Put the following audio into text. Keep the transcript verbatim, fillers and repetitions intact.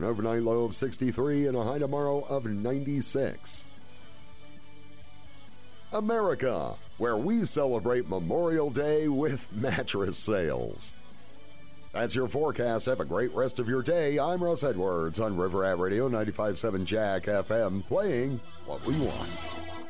An overnight low of sixty-three and a high tomorrow of ninety-six. America, where we celebrate Memorial Day with mattress sales. That's your forecast. Have a great rest of your day. I'm Russ Edwards on River Rat Radio ninety-five point seven Jack F M, playing what we want.